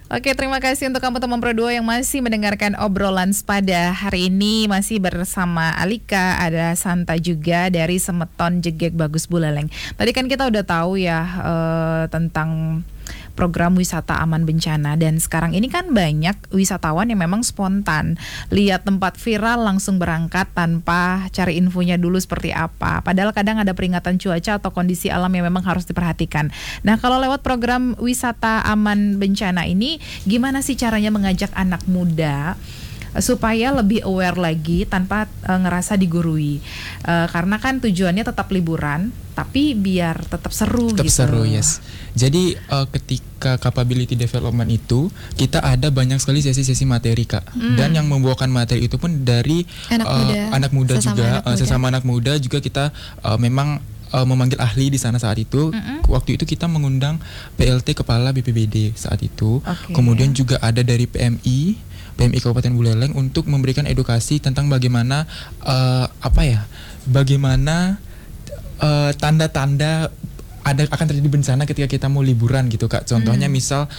Oke, terima kasih untuk kamu teman Pro 2 yang masih mendengarkan obrolan Sepada. Hari ini masih bersama Alika, ada Santa juga dari Semeton Jegek Bagus Buleleng. Tadi kan kita udah tahu ya tentang program wisata aman bencana, dan sekarang ini kan banyak wisatawan yang memang spontan lihat tempat viral langsung berangkat tanpa cari infonya dulu seperti apa, padahal kadang ada peringatan cuaca atau kondisi alam yang memang harus diperhatikan. Nah, kalau lewat program wisata aman bencana ini, gimana sih caranya mengajak anak muda supaya lebih aware lagi tanpa ngerasa digurui, karena kan tujuannya tetap liburan tapi biar tetap seru. Tetap gitu. seru, yes. Jadi ketika capability development itu kita ada banyak sekali sesi-sesi materi, Kak. Dan yang membawakan materi itu pun dari anak muda juga, sesama anak muda juga kita memang memanggil ahli di sana saat itu. Waktu itu kita mengundang PLT Kepala BPBD saat itu. Kemudian juga ada dari PMI Kabupaten Buleleng untuk memberikan edukasi tentang bagaimana bagaimana tanda-tanda akan terjadi bencana ketika kita mau liburan gitu, Kak. Contohnya misal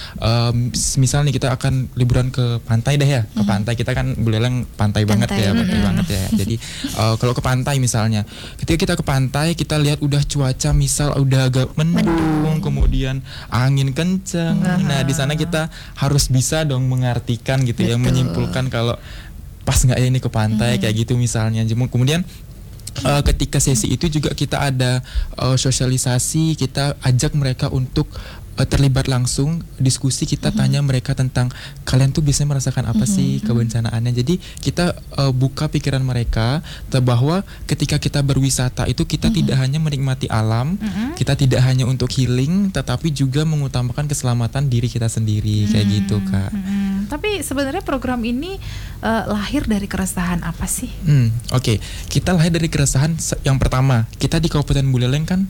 nih kita akan liburan ke pantai deh ya. Ke pantai, kita kan Buleleng pantai banget ya. Jadi kalau ke pantai misalnya, ketika kita ke pantai kita lihat udah cuaca misal udah agak mendung, kemudian angin kenceng. Nah, di sana kita harus bisa dong mengartikan gitu. Betul. Ya, menyimpulkan kalau pas nggak ya ini ke pantai kayak gitu misalnya. Kemudian ketika sesi itu juga kita ada sosialisasi, kita ajak mereka untuk terlibat langsung diskusi, kita tanya mereka tentang kalian tuh biasanya merasakan apa sih kebencanaannya. Jadi kita buka pikiran mereka bahwa ketika kita berwisata itu kita tidak hanya menikmati alam, kita tidak hanya untuk healing, tetapi juga mengutamakan keselamatan diri kita sendiri, kayak gitu, Kak. Tapi sebenarnya program ini lahir dari keresahan apa sih? Oke. Kita lahir dari keresahan yang pertama, kita di Kabupaten Buleleng kan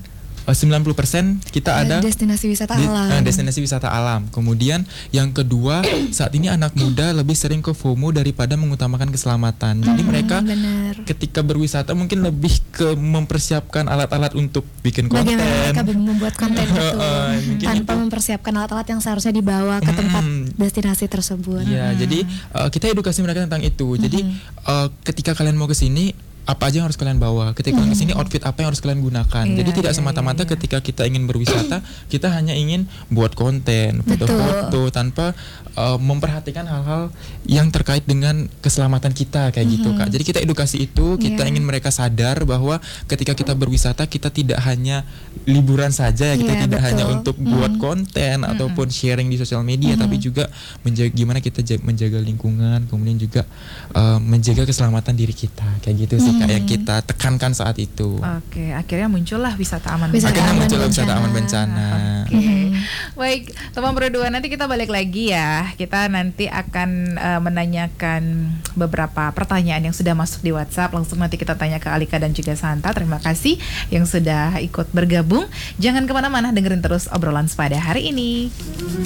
90% kita ada destinasi wisata alam. Destinasi wisata alam. Kemudian yang kedua, saat ini anak muda lebih sering ke FOMO daripada mengutamakan keselamatan. Jadi mereka ketika berwisata mungkin lebih ke mempersiapkan alat-alat untuk bikin konten. Bagaimana mereka membuat konten itu tanpa mempersiapkan alat-alat yang seharusnya dibawa ke tempat destinasi tersebut. Ya, jadi kita edukasi mereka tentang itu. Jadi ketika kalian mau ke sini, apa aja yang harus kalian bawa? Ketika kalian kesini, outfit apa yang harus kalian gunakan? Jadi tidak semata-mata ketika kita ingin berwisata, kita hanya ingin buat konten, foto-foto tanpa memperhatikan hal-hal yang terkait dengan keselamatan kita, kayak gitu, Kak. Jadi kita edukasi itu, kita ingin mereka sadar bahwa ketika kita berwisata, kita tidak hanya liburan saja, kita tidak hanya untuk buat konten ataupun sharing di sosial media, tapi juga gimana kita menjaga lingkungan, kemudian juga menjaga keselamatan diri kita, kayak gitu sih, Kak, yang kita tekankan saat itu. Oke, akhirnya muncullah wisata aman bencana. Baik, teman berdua, nanti kita balik lagi ya. Kita nanti akan menanyakan beberapa pertanyaan yang sudah masuk di WhatsApp. Langsung nanti kita tanya ke Alika dan juga Santa. Terima kasih yang sudah ikut bergabung. Jangan kemana-mana, dengerin terus obrolan Sepada hari ini.